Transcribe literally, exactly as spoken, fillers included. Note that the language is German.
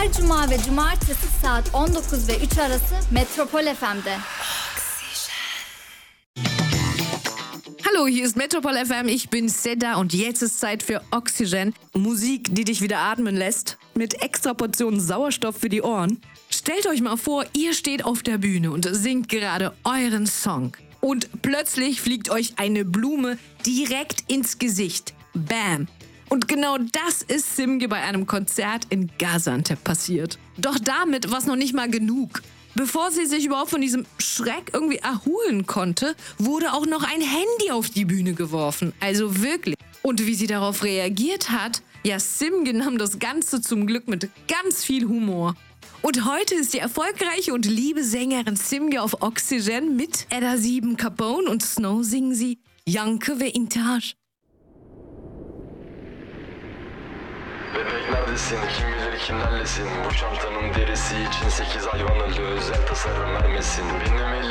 Her cuma ve cumartesi saat on dokuz ve üç arası Metropol F M'de. Hallo, hier ist Metropol F M, ich bin Seda und jetzt ist Zeit für Oxygen. Musik, die dich wieder atmen lässt, mit extra Portionen Sauerstoff für die Ohren. Stellt euch mal vor, ihr steht auf der Bühne und singt gerade euren Song. Und plötzlich fliegt euch eine Blume direkt ins Gesicht. Bam! Und genau das ist Simge bei einem Konzert in Gaziantep passiert. Doch damit war es noch nicht mal genug. Bevor sie sich überhaupt von diesem Schreck irgendwie erholen konnte, wurde auch noch ein Handy auf die Bühne geworfen. Also wirklich. Und wie sie darauf reagiert hat, ja, Simge nahm das Ganze zum Glück mit ganz viel Humor. Und heute ist die erfolgreiche und liebe Sängerin Simge auf Oxygen mit Eda sieben Capone und Snow singen sie Yankı ve İntihar. Bebek neredesin? Kim bilir kimlerlesin? Bu çantanın derisi için sekiz hayvan öldü. Özel tasarım vermesin. Benim